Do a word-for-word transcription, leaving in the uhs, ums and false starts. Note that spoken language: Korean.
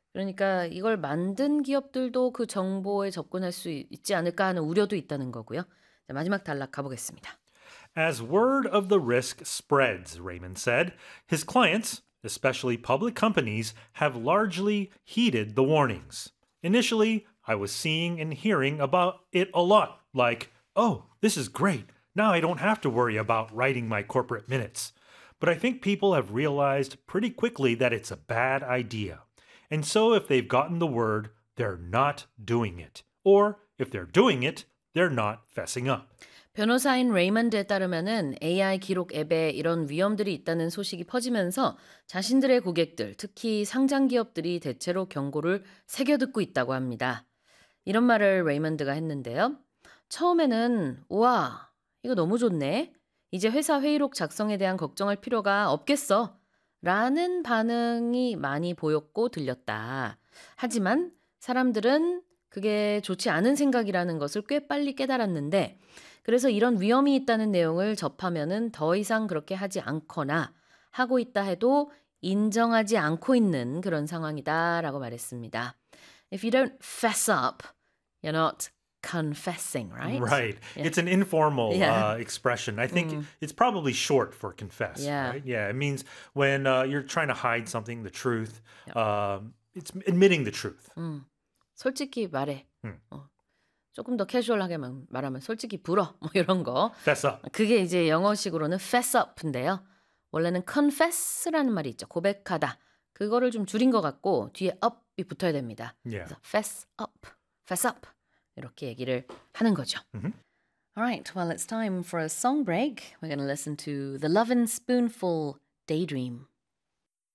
그러니까 이걸 만든 기업들도 그 정보에 접근할 수 있- 있지 않을까 하는 우려도 있다는 거고요. 자, 마지막 단락 가보겠습니다. As word of the risk spreads, Raymond said, his clients, especially public companies, have largely heeded the warnings. Initially, I was seeing and hearing about it a lot, like, oh, this is great. Now I don't have to worry about writing my corporate minutes. But I think people have realized pretty quickly that it's a bad idea. And so if they've gotten the word, they're not doing it. Or if they're doing it, they're not fessing up. 변호사인 레이먼드에 따르면은 에이아이 기록 앱에 이런 위험들이 있다는 소식이 퍼지면서 자신들의 고객들, 특히 상장 기업들이 대체로 경고를 새겨 듣고 있다고 합니다. 이런 말을 레이먼드가 했는데요. 처음에는 우와, 이거 너무 좋네. 이제 회사 회의록 작성에 대한 걱정할 필요가 없겠어. 라는 반응이 많이 보였고 들렸다. 하지만 사람들은 그게 좋지 않은 생각이라는 것을 꽤 빨리 깨달았는데 그래서 이런 위험이 있다는 내용을 접하면은 더 이상 그렇게 하지 않거나 하고 있다 해도 인정하지 않고 있는 그런 상황이다라고 말했습니다. If you don't fess up, you're not confessing, right? Right. Yeah. It's an informal Yeah. uh, expression. I think it's probably short for confess, Yeah. right? Yeah. It means when uh, you're trying to hide something, the truth. Yep. Um, it's admitting the truth. 음, 솔직히 말해. 음. 어, 조금 더 캐주얼하게 말- 말하면 솔직히 불어. 뭐 이런 거. Fess up. 그게 이제 영어식으로는 fess up인데요. 원래는 confess라는 말이 있죠. 고백하다. 그거를 좀 줄인 것 같고 뒤에 up이 붙어야 됩니다. Yeah. 그래서 fess up, fess up 이렇게 얘기를 하는 거죠. Mhm. All right, well, it's time for a song break. We're going to listen to The Lovin' Spoonful Daydream.